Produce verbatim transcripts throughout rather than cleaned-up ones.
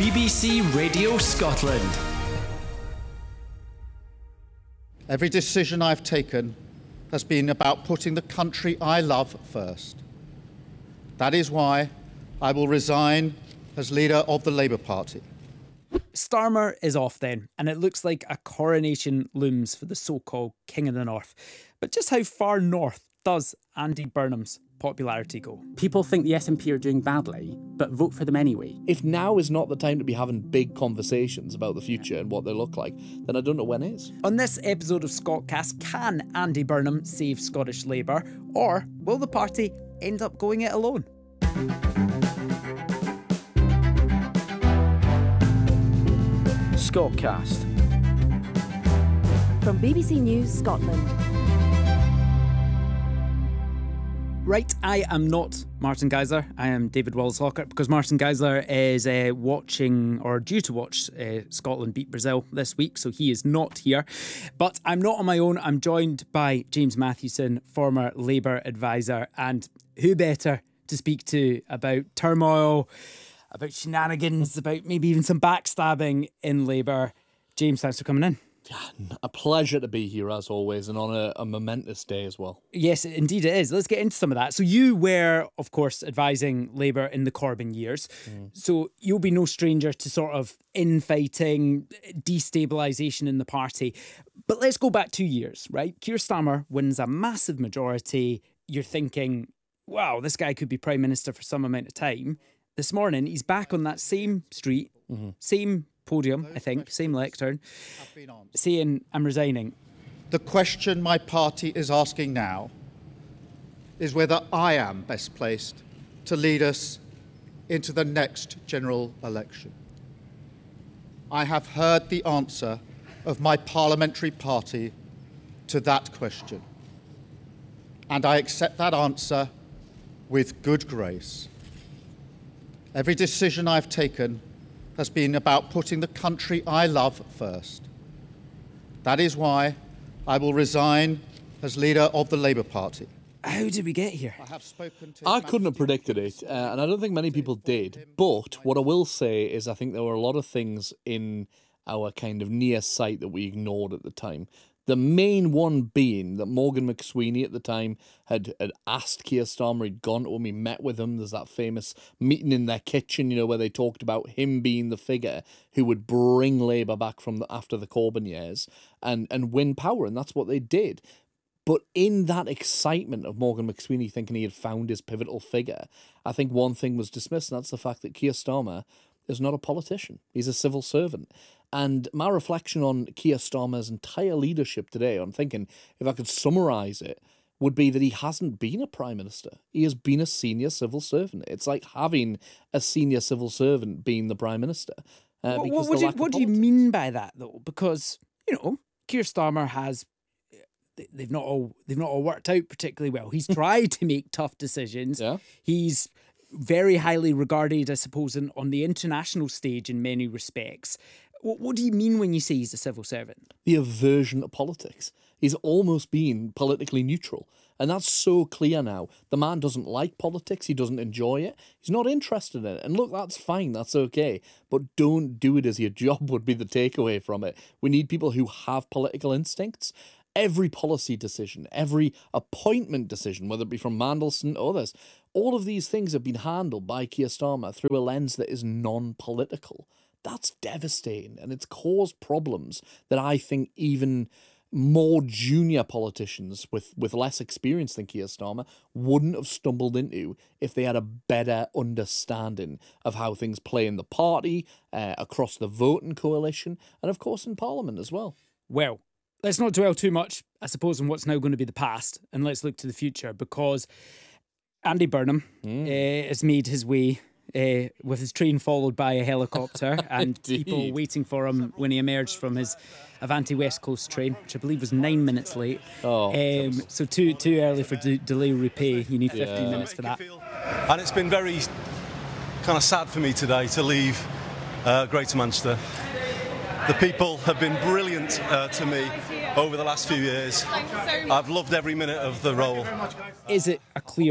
B B C Radio Scotland. Every decision I've taken has been about putting the country I love first. That is why I will resign as leader of the Labour Party. Starmer is off then, and it looks like a coronation looms for the so-called King of the North. But just how far north does Andy Burnham's popularity go? People think the S N P are doing badly, but vote for them anyway. If now is not the time to be having big conversations about the future and what they look like, then I don't know when is. On this episode of Scotcast, can Andy Burnham save Scottish Labour, or will the party end up going it alone? Scotcast from B B C News Scotland. Right, I am not Martin Geisler. I am David Wallace-Lockhart, because Martin Geisler is uh, watching, or due to watch, uh, Scotland beat Brazil this week, so he is not here. But I'm not on my own. I'm joined by James Mathewson, former Labour advisor, and who better to speak to about turmoil, about shenanigans, about maybe even some backstabbing in Labour. James, thanks for coming in. A pleasure to be here, as always, and on a, a momentous day as well. Yes, indeed it is. Let's get into some of that. So you were, of course, advising Labour in the Corbyn years. Mm. So you'll be no stranger to sort of infighting, destabilisation in the party. But let's go back two years, right? Keir Starmer wins a massive majority. You're thinking, wow, this guy could be Prime Minister for some amount of time. This morning, he's back on that same street, mm-hmm. same podium, I think, same lectern, saying, I'm resigning. The question my party is asking now is whether I am best placed to lead us into the next general election. I have heard the answer of my parliamentary party to that question, and I accept that answer with good grace. Every decision I've taken has been about putting the country I love first. That is why I will resign as leader of the Labour Party. How did we get here? I have spoken to I couldn't have predicted it, uh, and I don't think many people did. But what I will say is I think there were a lot of things in our kind of near sight that we ignored at the time. The main one being that Morgan McSweeney at the time had, had asked Keir Starmer, he'd gone to him, he met with him. There's that famous meeting in their kitchen, you know, where they talked about him being the figure who would bring Labour back from the, after the Corbyn years and, and win power, and that's what they did. But in that excitement of Morgan McSweeney thinking he had found his pivotal figure, I think one thing was dismissed, and that's the fact that Keir Starmer is not a politician. He's a civil servant. And my reflection on Keir Starmer's entire leadership today, I'm thinking, if I could summarise it, would be that he hasn't been a Prime Minister. He has been a senior civil servant. It's like having a senior civil servant being the Prime Minister. Uh, what because what, do, you, what do you mean by that, though? Because, you know, Keir Starmer has... They've not all they've not all worked out particularly well. He's tried to make tough decisions. Yeah. He's very highly regarded, I suppose, in, on the international stage in many respects. What, what do you mean when you say he's a civil servant? The aversion to politics. He's almost been politically neutral. And that's so clear now. The man doesn't like politics. He doesn't enjoy it. He's not interested in it. And look, that's fine. That's okay. But don't do it as your job would be the takeaway from it. We need people who have political instincts. Every policy decision, every appointment decision, whether it be from Mandelson or others, all of these things have been handled by Keir Starmer through a lens that is non-political. That's devastating, and it's caused problems that I think even more junior politicians with, with less experience than Keir Starmer wouldn't have stumbled into if they had a better understanding of how things play in the party, uh, across the voting coalition, and of course in Parliament as well. Well, let's not dwell too much, I suppose, on what's now going to be the past, and let's look to the future, because Andy Burnham mm. uh, has made his way uh, with his train followed by a helicopter and people waiting for him when he emerged from his Avanti West Coast train, which I believe was nine minutes late. Oh, um, so too too early for de- delay repay. You need fifteen yeah. minutes for that. And it's been very kind of sad for me today to leave uh, Greater Manchester. The people have been brilliant uh, to me over the last few years. I've loved every minute of the role. Is it a clear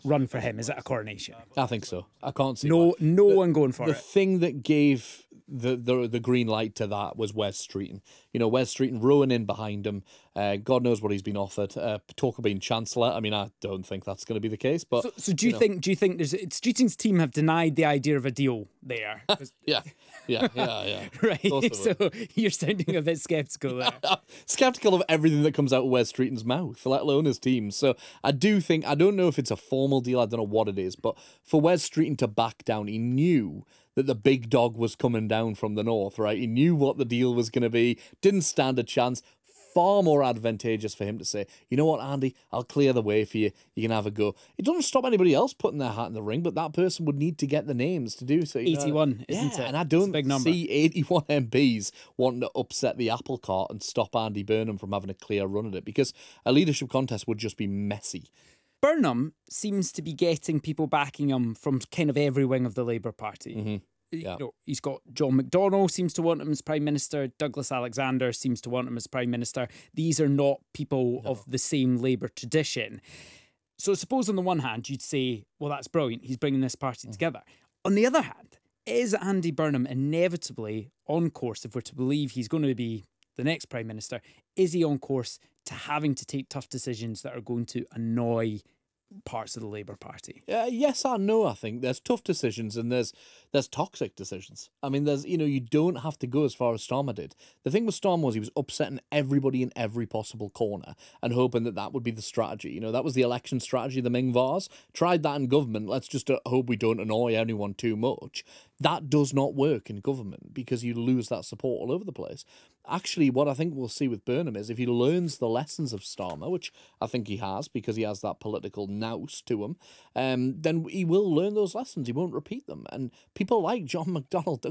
run for him? Is it a coronation? I think so. I can't see No, why. no The- one going for the it. thing that gave the, the the green light to that was Wes Streeton. You know, Wes Streeton rowing in behind him. Uh, God knows what he's been offered. Uh, talk of being chancellor. I mean, I don't think that's going to be the case. But So, so do you, know. think? Do you think there's Streeting's team have denied the idea of a deal there? 'Cause- Yeah, yeah, yeah, yeah. Right. Of course they So you're sounding a bit skeptical there. Skeptical of everything that comes out of Wes Streeton's mouth, let alone his team. So I do think, I don't know if it's a formal deal, I don't know what it is, but for Wes Streeton to back down, he knew that the big dog was coming down from the north, right? He knew what the deal was going to be, didn't stand a chance. Far more advantageous for him to say, you know what, Andy, I'll clear the way for you. You can have a go. It doesn't stop anybody else putting their hat in the ring, but that person would need to get the names to do so. you know? eighty-one, isn't Yeah, it? and I It's a don't big number. see eighty-one M Ps wanting to upset the apple cart and stop Andy Burnham from having a clear run at it, because a leadership contest would just be messy. Burnham seems to be getting people backing him from kind of every wing of the Labour Party. Mm-hmm. You Yeah. know, he's got John McDonnell seems to want him as Prime Minister. Douglas Alexander seems to want him as Prime Minister. These are not people of the same Labour tradition. So suppose on the one hand you'd say, well, that's brilliant. He's bringing this party together. On the other hand, is Andy Burnham inevitably on course, if we're to believe he's going to be the next Prime Minister, is he on course to having to take tough decisions that are going to annoy parts of the Labour Party? Uh, yes and no, I think. There's tough decisions and there's there's toxic decisions. I mean, there's, you know, you don't have to go as far as Starmer did. The thing with Starmer was he was upsetting everybody in every possible corner and hoping that that would be the strategy. You know, that was the election strategy, the Ming Vars. Tried that in government. Let's just uh, hope we don't annoy anyone too much. That does not work in government because you lose that support all over the place. Actually, what I think we'll see with Burnham is if he learns the lessons of Starmer, which I think he has because he has that political nous to him, um, then he will learn those lessons. He won't repeat them. And people like John McDonnell